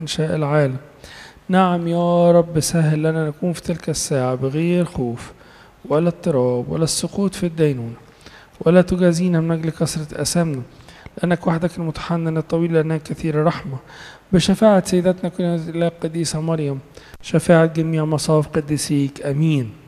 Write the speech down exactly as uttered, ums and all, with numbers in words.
إنشاء العالم. نعم يا رب، سهل لنا نكون في تلك الساعة بغير خوف ولا اضطراب ولا السقوط في الدينونة، ولا تجازينا من أجل كثرة أثامنا، لأنك وحدك المتحنن الطويل، لأنك كثير الرحمة. بشفاعة سيدتنا كلنا القديسة مريم، شفاعة جميع مصاف قديسيك، أمين.